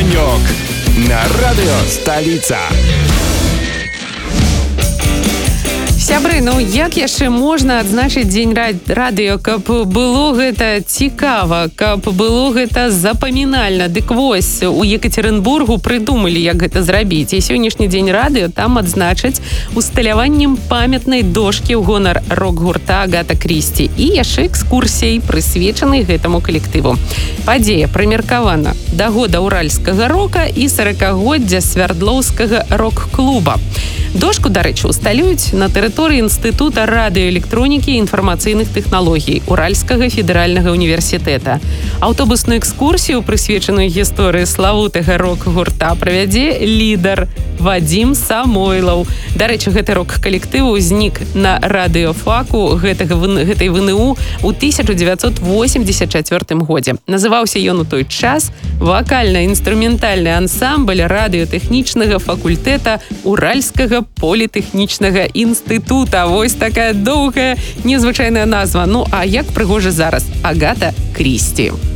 Денек на радио «Столица». Сябры, ну як яшчэ можна адзначыць дзень радыё, каб было гэта цікава, каб было гэта запамінальна. Дык вось, у Екатеринбургу прыдумалі, як гэта зрабіць. І сённяшні дзень радыё там адзначаць усталяваннем памятнай дошкі ў гонар рок-гурта Агата Крісці і яшчэ экскурсіяй, прысвечанай гэтаму калектыву. Падзея прымеркавана да года ўральскага рока і 40-годдзя свярдлоўскага рок-клуба. Дошку, дарэчы, усталююць на тэрыторыі Інстытута радыёэлектронікі і інфармацыйных тэхналогій Уральскага федэральнага універсітэта. Аўтобусную экскурсію, прысвечаную гісторыі славутага рок-гурта, правядзе лідар Вадзім Самойлаў. Дарэчы, гэты рок-калектыў узнік на радыёфаку гэтай ВНУ ў 1984 годзе. Называўся ён у той час вакальна-інструментальны ансамбль радыётэхнічнага факультэта Уральскага політэхнічнага інстытута. Вось такая доўгая, незвычайная назва. Ну, а як прыгожа зараз Агата Крісці.